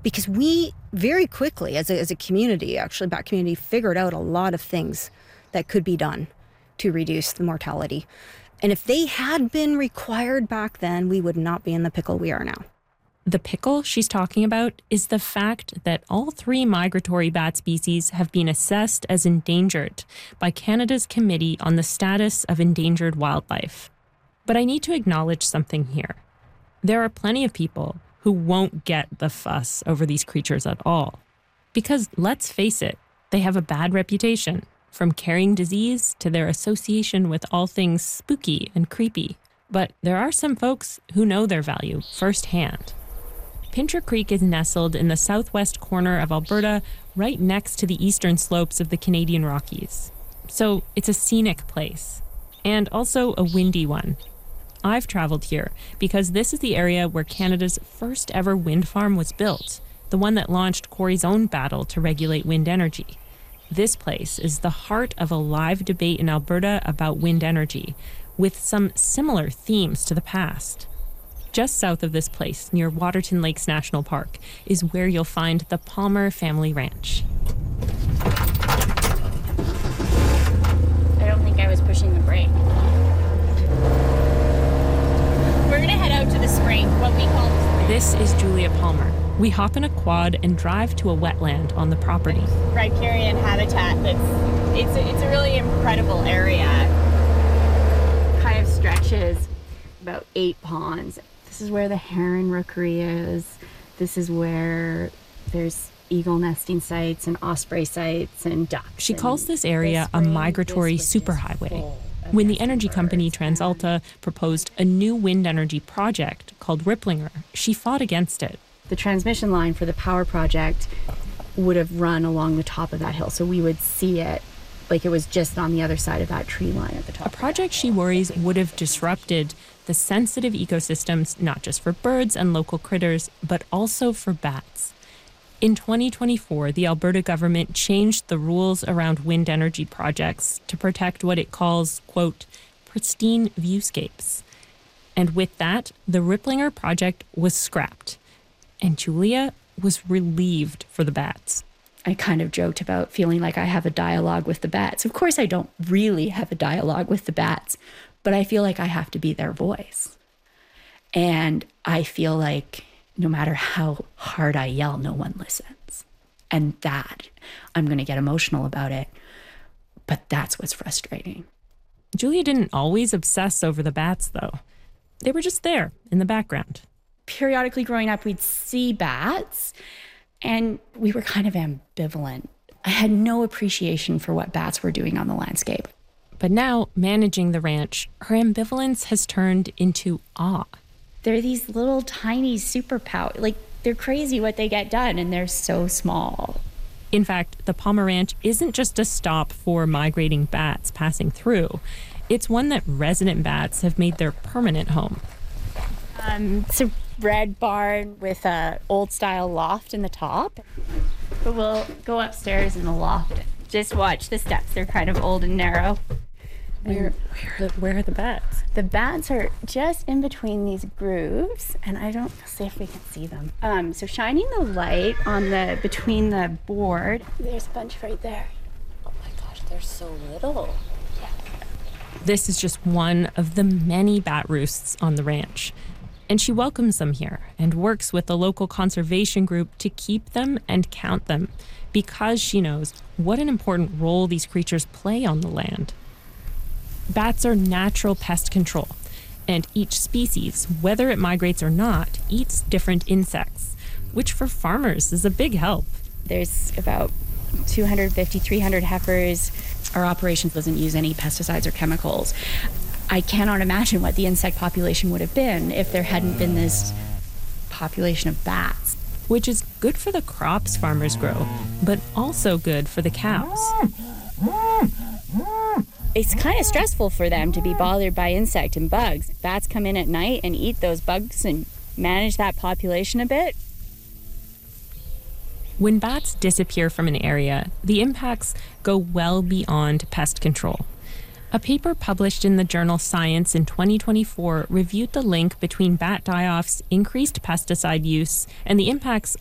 Because we very quickly, as a community, actually, bat community, figured out a lot of things that could be done to reduce the mortality. And if they had been required back then, we would not be in the pickle we are now. The pickle she's talking about is the fact that all 3 migratory bat species have been assessed as endangered by Canada's Committee on the Status of Endangered Wildlife. But I need to acknowledge something here. There are plenty of people who won't get the fuss over these creatures at all. Because let's face it, they have a bad reputation, from carrying disease to their association with all things spooky and creepy. But there are some folks who know their value firsthand. Pincher Creek is nestled in the southwest corner of Alberta, right next to the eastern slopes of the Canadian Rockies. So it's a scenic place, and also a windy one. I've traveled here because this is the area where Canada's first ever wind farm was built, the one that launched Corey's own battle to regulate wind energy. This place is the heart of a live debate in Alberta about wind energy, with some similar themes to the past. Just south of this place, near Waterton Lakes National Park, is where you'll find the Palmer Family Ranch. I don't think I was pushing the brake. We're gonna head out to the spring, what we call the spring. This is Julia Palmer. We hop in a quad and drive to a wetland on the property. Riparian habitat. It's a really incredible area. Kind of stretches about 8 ponds. This is where the heron rookery is. This is where there's eagle nesting sites and osprey sites and ducks. She calls this area a migratory superhighway. When the energy company TransAlta proposed a new wind energy project called Ripplinger, she fought against it. The transmission line for the power project would have run along the top of that hill, so we would see it like it was just on the other side of that tree line at the top. A project she worries would have disrupted the sensitive ecosystems, not just for birds and local critters, but also for bats. In 2024, the Alberta government changed the rules around wind energy projects to protect what it calls, quote, pristine viewscapes. And with that, the Ripplinger project was scrapped. And Julia was relieved for the bats. I kind of joked about feeling like I have a dialogue with the bats. Of course, I don't really have a dialogue with the bats, but I feel like I have to be their voice. And I feel like no matter how hard I yell, no one listens. And that, I'm going to get emotional about it, but that's what's frustrating. Julia didn't always obsess over the bats, though. They were just there in the background. Periodically growing up, we'd see bats, and we were kind of ambivalent. I had no appreciation for what bats were doing on the landscape. But now, managing the ranch, her ambivalence has turned into awe. They're these little tiny superpower, like they're crazy what they get done, and they're so small. In fact, the Palmer Ranch isn't just a stop for migrating bats passing through. It's one that resident bats have made their permanent home. It's a red barn with a old-style loft in the top. But we'll go upstairs in the loft. Just watch the steps. They're kind of old and narrow. Where are the bats? The bats are just in between these grooves, and I don't see if we can see them. So shining the light on between the board. There's a bunch right there. Oh my gosh, they're so little. Yeah. This is just one of the many bat roosts on the ranch. And she welcomes them here and works with the local conservation group to keep them and count them, because she knows what an important role these creatures play on the land. Bats are natural pest control, and each species, whether it migrates or not, eats different insects, which for farmers is a big help. There's about 250, 300 heifers. Our operation doesn't use any pesticides or chemicals. I cannot imagine what the insect population would have been if there hadn't been this population of bats. Which is good for the crops farmers grow, but also good for the cows. It's kind of stressful for them to be bothered by insect and bugs. Bats come in at night and eat those bugs and manage that population a bit. When bats disappear from an area, the impacts go well beyond pest control. A paper published in the journal Science in 2024 reviewed the link between bat die-offs, increased pesticide use, and the impacts